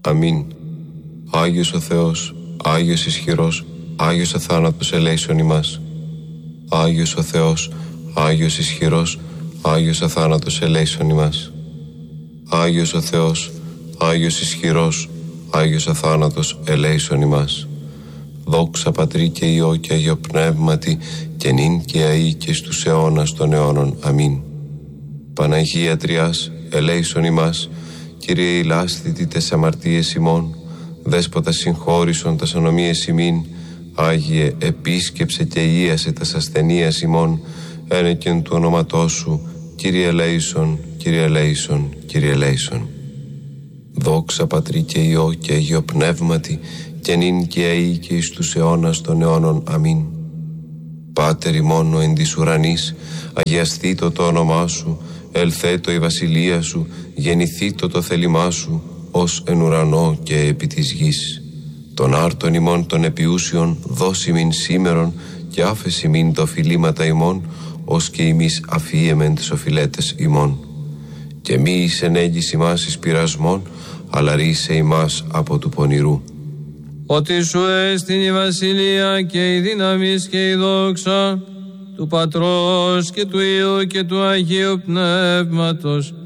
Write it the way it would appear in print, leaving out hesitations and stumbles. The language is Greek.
Αμήν. Άγιος ο Θεός, Άγιος ισχυρός, Άγιος αθάνατος ελέησον ημάς. Άγιος ο Θεός, Άγιος ισχυρός, Άγιος αθάνατος ελέησον ημάς. Άγιος ο Θεός, Άγιος ισχυρός, Άγιος αθάνατος ελέησον ημάς. Δόξα Πατρί και Υιό και Αγιο Πνεύματι, και νυν και αεί και στους αιώνας των αιώνων. Αμήν. Παναγία Τριάς, ελέησον ημάς. Κύριε ηλάσθητη τες αμαρτίες ημών, Δέσποτα συγχώρησον τας ανομίες ημίν. Άγιε επίσκεψε και ίασε τας ασθενείας ημών, ένεκεν του ονόματός σου. Κύριε ελέησον, Κύριε ελέησον, Κύριε ελέησον. Δόξα Πατρί και Υιό και Αγιο Πνεύματι, και νυν και αεί και εις τους αιώνας των αιώνων. Αμήν. Πάτερ ημών ο εν της ουρανής, αγιασθήτω το όνομά σου, ελθέτω η βασιλεία σου, γεννηθήτω το θέλημά σου, ως εν ουρανό και επί της γης. Τον άρτον ημών των επιούσιων δώσιμην σήμερον, και άφεση μην το οφειλήματα ημών, ως και εμείς αφίεμεν τις οφειλέτες ημών. Και μη εις ενέγγις ημάς εις πειρασμόν, αλλά ρίσε ημάς από του πονηρού. Ότι σου έστειν η βασιλεία και η δύναμις και η δόξα του Πατρός και του Υιού και του Αγίου Πνεύματος,